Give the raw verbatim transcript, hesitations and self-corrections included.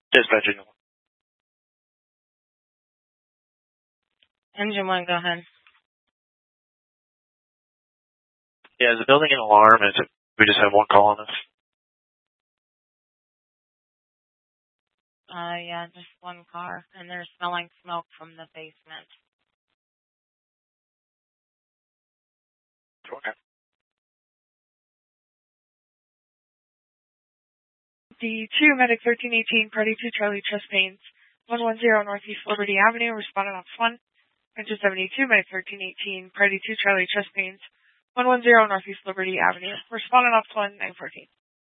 Dispatch engine one. Engine one, go ahead. Yeah, is the building an alarm? Is it, we just have one call on this? Uh, yeah, just one car, and they're smelling smoke from the basement. Okay. D two, Medic thirteen eighteen, Party two, Charlie, chest pains, one one zero Northeast Liberty Avenue, responding off one. Engine seventy-two, Medic thirteen eighteen, Party two, Charlie, chest pains, one one zero Northeast Liberty Avenue, responding off one, nine fourteen.